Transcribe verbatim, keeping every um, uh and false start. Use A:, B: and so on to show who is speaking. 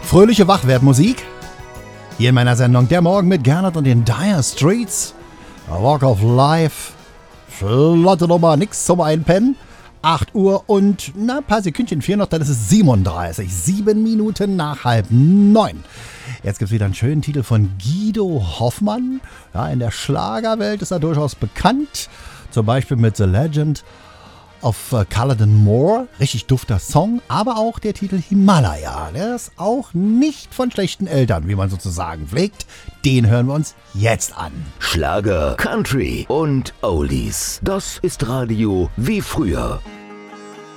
A: Fröhliche Wachwertmusik. Hier in meiner Sendung Der Morgen mit Gernot und den Dire Streets. A Walk of Life. Flotte Nummer, nix zum Einpennen. acht Uhr und na, ein paar Sekündchen fehlen noch, dann ist es siebenunddreißig. Sieben Minuten nach halb neun. Jetzt gibt es wieder einen schönen Titel von Guido Hoffmann. Ja, in der Schlagerwelt ist er durchaus bekannt. Zum Beispiel mit The Legend of uh, Culloden Moore. Richtig dufter Song. Aber auch der Titel Himalaya. Der ist auch nicht von schlechten Eltern, wie man sozusagen pflegt. Den hören wir uns jetzt an.
B: Schlager, Country und Oldies. Das ist Radio wie früher.